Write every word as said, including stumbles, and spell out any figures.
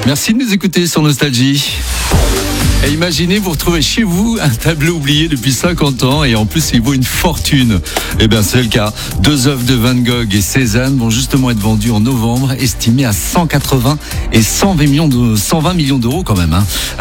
Merci de nous écouter sur Nostalgie. Et imaginez, vous retrouvez chez vous un tableau oublié depuis cinquante ans et en plus il vaut une fortune. Eh bien c'est le cas. Deux œuvres de Van Gogh et Cézanne vont justement être vendues en novembre, estimées à cent quatre-vingts et cent vingt millions d'euros quand même. Hein.